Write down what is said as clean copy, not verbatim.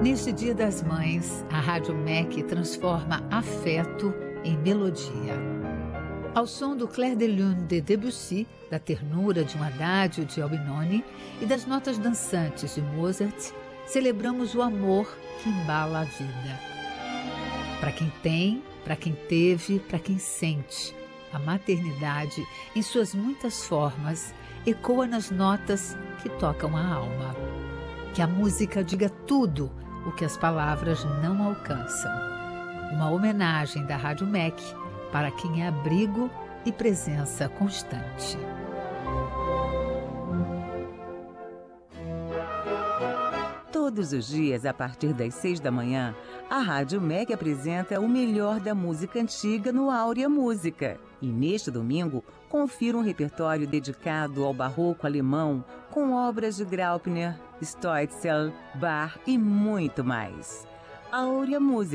Neste Dia das Mães, a Rádio MEC transforma afeto em melodia. Ao som do Clair de Lune de Debussy, da ternura de um adágio de Albinoni e das notas dançantes de Mozart, celebramos o amor que embala a vida. Para quem tem, para quem teve, para quem sente, a maternidade, em suas muitas formas, ecoa nas notas que tocam a alma. Que a música diga tudo o que as palavras não alcançam. Uma homenagem da Rádio MEC para quem é abrigo e presença constante. Todos os dias, a partir das 6 da manhã, a Rádio MEC apresenta o melhor da música antiga no Áurea Música. E neste domingo, confira um repertório dedicado ao barroco alemão, com obras de Graupner, Stoitzel, Bach e muito mais. Áurea Música.